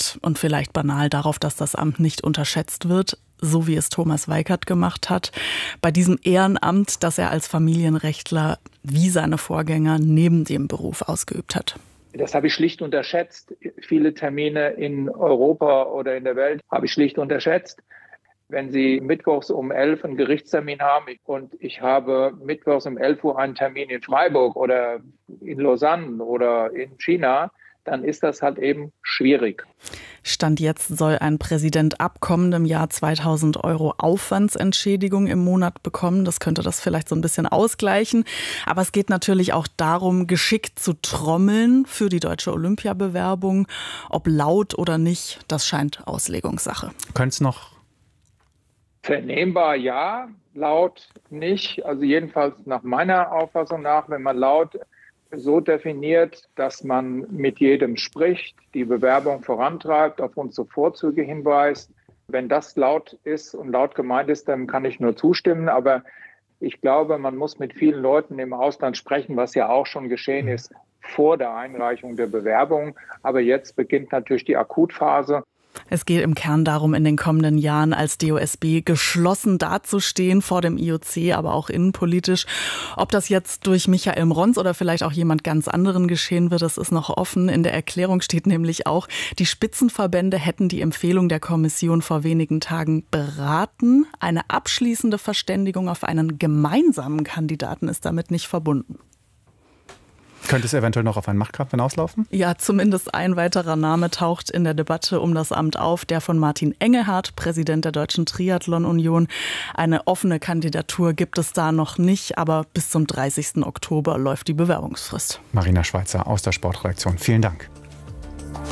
Respekt und vielleicht banal darauf, dass das Amt nicht unterschätzt wird, so wie es Thomas Weikert gemacht hat, bei diesem Ehrenamt, das er als Familienrechtler wie seine Vorgänger neben dem Beruf ausgeübt hat? Das habe ich schlicht unterschätzt. Viele Termine in Europa oder in der Welt habe ich schlicht unterschätzt. Wenn Sie mittwochs um 11 einen Gerichtstermin haben und ich habe mittwochs um 11 Uhr einen Termin in Freiburg oder in Lausanne oder in China, dann ist das halt eben schwierig. Stand jetzt soll ein Präsident ab kommendem Jahr 2.000 € Aufwandsentschädigung im Monat bekommen. Das könnte das vielleicht so ein bisschen ausgleichen. Aber es geht natürlich auch darum, geschickt zu trommeln für die deutsche Olympiabewerbung. Ob laut oder nicht, das scheint Auslegungssache. Könnte es noch vernehmbar ja, laut nicht. Also jedenfalls nach meiner Auffassung nach, wenn man laut so definiert, dass man mit jedem spricht, die Bewerbung vorantreibt, auf unsere Vorzüge hinweist. Wenn das laut ist und laut gemeint ist, dann kann ich nur zustimmen. Aber ich glaube, man muss mit vielen Leuten im Ausland sprechen, was ja auch schon geschehen ist vor der Einreichung der Bewerbung. Aber jetzt beginnt natürlich die Akutphase. Es geht im Kern darum, in den kommenden Jahren als DOSB geschlossen dazustehen vor dem IOC, aber auch innenpolitisch. Ob das jetzt durch Michael Mronz oder vielleicht auch jemand ganz anderen geschehen wird, das ist noch offen. In der Erklärung steht nämlich auch, die Spitzenverbände hätten die Empfehlung der Kommission vor wenigen Tagen beraten. Eine abschließende Verständigung auf einen gemeinsamen Kandidaten ist damit nicht verbunden. Könnte es eventuell noch auf einen Machtkampf hinauslaufen? Ja, zumindest ein weiterer Name taucht in der Debatte um das Amt auf, der von Martin Engelhardt, Präsident der Deutschen Triathlon-Union. Eine offene Kandidatur gibt es da noch nicht, aber bis zum 30. Oktober läuft die Bewerbungsfrist. Marina Schweizer aus der Sportredaktion, vielen Dank.